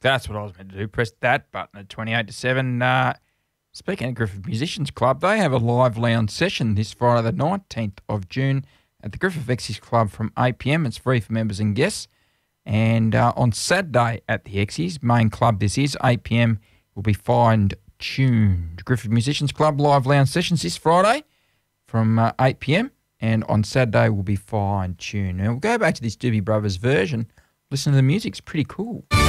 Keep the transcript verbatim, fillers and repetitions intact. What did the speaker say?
That's what I was meant to do. Press that button at twenty-eight to seven. Uh, speaking of Griffith Musicians Club, they have a live lounge session this Friday the nineteenth of June at the Griffith Exes Club from eight p m. It's free for members and guests. And uh, on Saturday at the Exes, main club this is, eight p m, will be fine-tuned. Griffith Musicians Club live lounge sessions this Friday from uh, eight p m. And on Saturday will be fine-tuned. Now we'll go back to this Doobie Brothers version. Listen to the music. It's pretty cool.